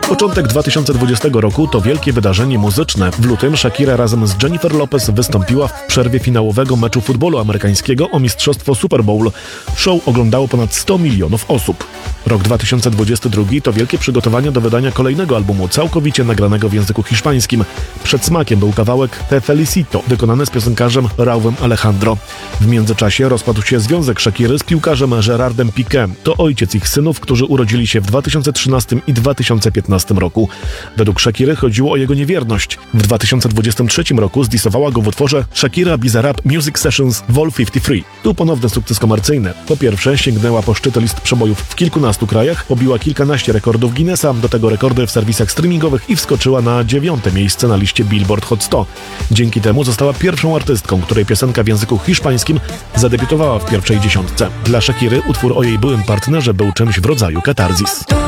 Początek 2020 roku to wielkie wydarzenie muzyczne. W lutym Shakira razem z Jennifer Lopez wystąpiła w przerwie finałowego meczu futbolu amerykańskiego o mistrzostwo Super Bowl. Show oglądało ponad 100 milionów osób. Rok 2022 to wielkie przygotowania do wydania kolejnego albumu, całkowicie nagranego w języku hiszpańskim. Przedsmakiem był kawałek Te Felicito, wykonany z piosenkarzem Raúlem Alejandro. W międzyczasie rozpadł się związek Shakiry z piłkarzem Gerardem Piquém. To ojciec ich synów, którzy urodzili się w 2013 i 2015 roku. Według Shakiry chodziło o jego niewierność. W 2023 roku zdisowała go w utworze Shakira Bizarrap Music Sessions Vol. 53. Tu ponowny sukces komercyjny. Po pierwsze sięgnęła po szczyty list przebojów w kilkunastu krajach, pobiła kilkanaście rekordów Guinnessa, do tego rekordy w serwisach streamingowych i wskoczyła na 9. miejsce na liście Billboard Hot 100. Dzięki temu została pierwszą artystką, której piosenka w języku hiszpańskim zadebiutowała w pierwszej dziesiątce. Dla Shakiry utwór o jej byłym partnerze był czymś w rodzaju katarzis.